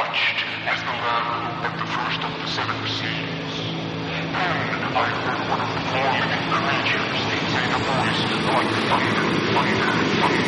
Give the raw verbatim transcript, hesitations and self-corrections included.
watched as the land opened the first of the seven seas. Then I heard one of the four living creatures say in a voice like thunder, thunder, thunder.